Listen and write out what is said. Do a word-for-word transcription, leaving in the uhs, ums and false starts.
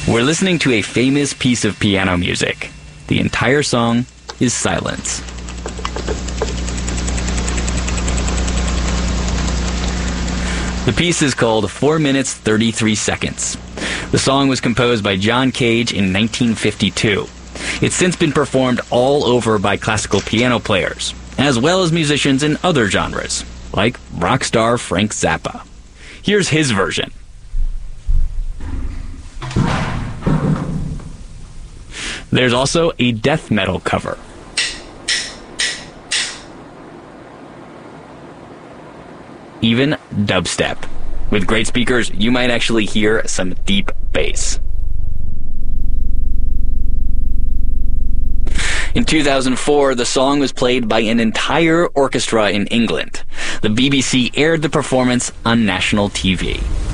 We're listening to a famous piece of piano music. The entire song is silence. The piece is called four minutes, thirty-three seconds. The song was composed by John Cage in nineteen fifty-two. It's since been performed all over by classical piano players, as well as musicians in other genres, like rock star Frank Zappa. Here's his version. There's also a death metal cover. Even dubstep. With great speakers, you might actually hear some deep bass. In two thousand four, the song was played by an entire orchestra in England. The B B C aired the performance on national T V.